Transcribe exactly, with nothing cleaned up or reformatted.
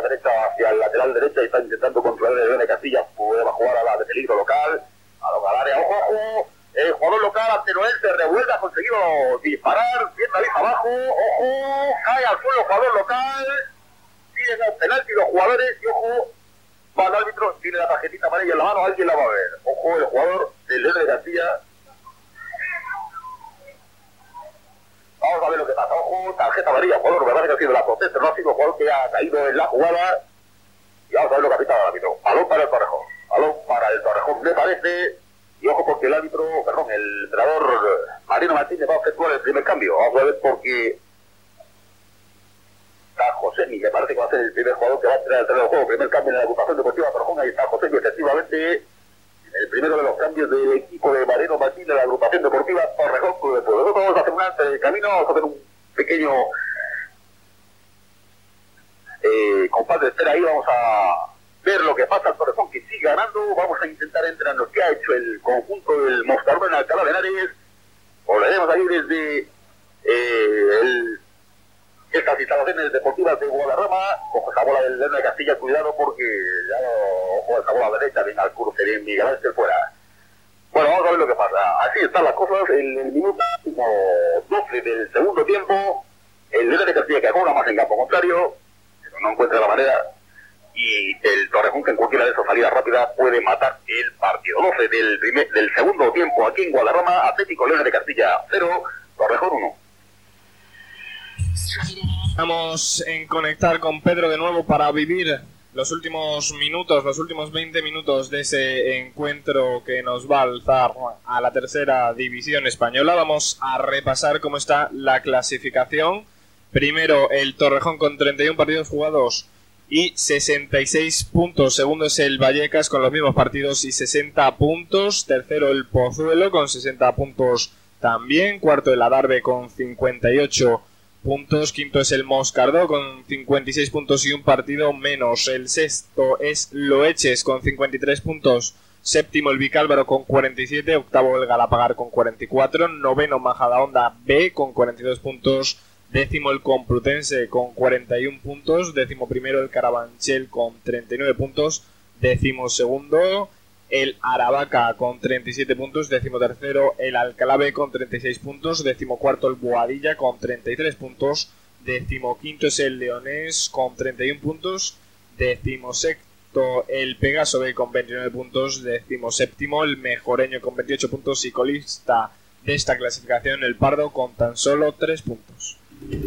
derecha hacia el lateral derecha y está intentando controlar el León de Castilla. Puede jugar a la de peligro local, a la área, ojo, ojo. El jugador local ante Noel se revuelve, ha conseguido disparar, pierna vista abajo, ojo, cae al suelo el jugador local, piden el penalti los jugadores y ojo, va el árbitro, tiene la tarjetita amarilla en la mano, alguien la va a ver. Ojo, el jugador del León de Castilla. Vamos a ver lo que pasa, ojo, tarjeta amarilla, jugador, me parece que ha sido la protesta, no ha sido el jugador que ha caído en la jugada. Y vamos a ver lo que ha pitado el árbitro. Balón para el Torrejón, balón para el Torrejón, me parece. Y ojo porque el árbitro, perdón, el entrenador Marino Martínez va a efectuar el primer cambio. Vamos a ver porque está Josemi, que parece que va a ser el primer jugador que va a entrar al terreno del juego. Primer cambio en la agrupación deportiva Torrejón, ahí está Josemi, efectivamente. El primero de los cambios del equipo de Marino Martínez de la agrupación deportiva Torrejón Club de Fútbol. Nosotros vamos a hacer un antes del camino, vamos a hacer un pequeño eh, compás de espera ahí, vamos a ver lo que pasa al Torrejón, que sigue ganando. Vamos a intentar entrar en lo que ha hecho el conjunto del Moscardón en Alcalá de Henares. Volveremos ahí desde eh, el, estas instalaciones deportivas de Guadarrama. Ojo esa bola del León de Castilla, cuidado porque ya ojo esa bola derecha, bien al cruce, bien Miguel Ángel fuera. Bueno, vamos a ver lo que pasa. Así están las cosas. En el minuto doce del segundo tiempo, el León de Castilla que juega más en campo contrario, pero no encuentra la manera. Y el Torrejón, que en cualquiera de esas salidas rápidas puede matar el partido. doce del, primer, del segundo tiempo aquí en Guadarrama, Atlético León de Castilla cero, Torrejón uno. Vamos en conectar con Pedro de nuevo para vivir los últimos minutos, los últimos veinte minutos de ese encuentro que nos va a alzar a la tercera división española. Vamos a repasar cómo está la clasificación. Primero el Torrejón con treinta y uno partidos jugados y sesenta y seis puntos. Segundo es el Vallecas con los mismos partidos y sesenta puntos. Tercero el Pozuelo con sesenta puntos también. Cuarto el Adarve con cincuenta y ocho puntos. Quinto es el Moscardó con cincuenta y seis puntos y un partido menos. El sexto es Loeches con cincuenta y tres puntos. Séptimo el Vicálvaro con cuarenta y siete. Octavo el Galapagar con cuarenta y cuatro. Noveno Majadahonda B con cuarenta y dos puntos. Décimo el Complutense con cuarenta y uno puntos. Décimo primero el Carabanchel con treinta y nueve puntos. Décimo segundo el Aravaca con treinta y siete puntos. Décimo tercero el Alcalá B con treinta y seis puntos. Décimo cuarto el Boadilla con treinta y tres puntos. Décimo quinto es el Leonés con treinta y uno puntos. Décimo sexto el Pegaso B con veintinueve puntos. Décimo séptimo el Mejoreño con veintiocho puntos. Y colista de esta clasificación el Pardo con tan solo tres puntos.